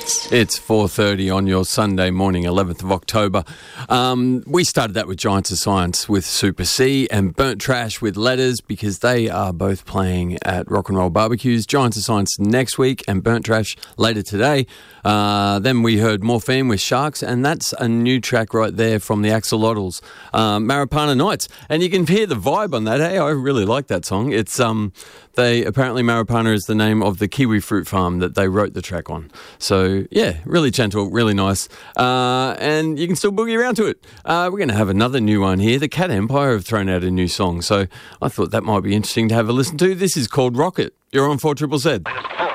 It's 4:30 on your Sunday morning, 11th of October. We started that with Giants of Science with Super C and Burnt Trash with Letters because they are both playing at Rock and Roll Barbecues. Giants of Science next week and Burnt Trash later today. Then we heard Morphine with Sharks, and that's a new track right there from the Axolotls, Maripana Nights. And you can hear the vibe on that. Hey, I really like that song. It's apparently Maripana is the name of the kiwi fruit farm that they wrote the track on. So yeah, really gentle, really nice, and you can still boogie around to it. We're going to have another new one here. The Cat Empire have thrown out a new song, so I thought that might be interesting to have a listen to. This is called Rocket. You're on 4ZZZ.